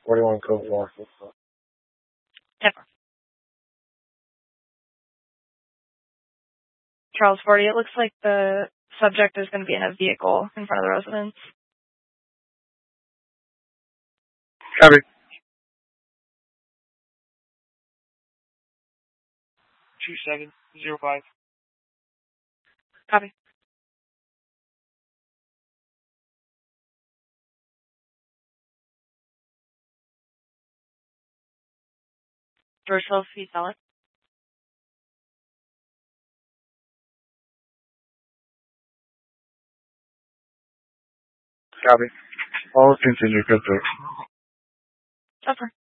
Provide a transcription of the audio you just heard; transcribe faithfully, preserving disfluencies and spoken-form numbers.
forty-one Cove Walk. Never. Charles forty, it looks like the subject is going to be in a vehicle in front of the residence. Copy. two seven zero five. Copy. George Phillips, please tell it. Copy. All continue, good sir. Over.